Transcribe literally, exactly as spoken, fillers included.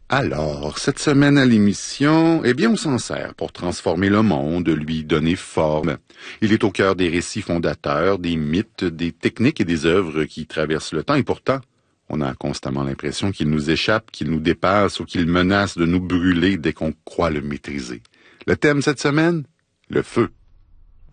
Alors, cette semaine à l'émission, eh bien, on s'en sert pour transformer le monde, lui donner forme. Il est au cœur des récits fondateurs, des mythes, des techniques et des œuvres qui traversent le temps, et pourtant, on a constamment l'impression qu'il nous échappe, qu'il nous dépasse ou qu'il menace de nous brûler dès qu'on croit le maîtriser. Le thème cette semaine? Le feu.